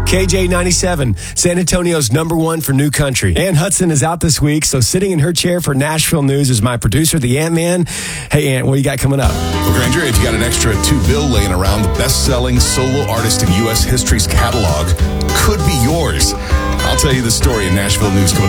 KJ97, San Antonio's #1 for new country. Ann Hudson is out this week, so sitting in her chair for Nashville News is my producer, the Ant-Man. Hey, Ant, what do you got coming up? Well, Granger, if you got an extra $2 bill laying around, the best-selling solo artist in U.S. history's catalog could be yours. I'll tell you the story in Nashville News coming up.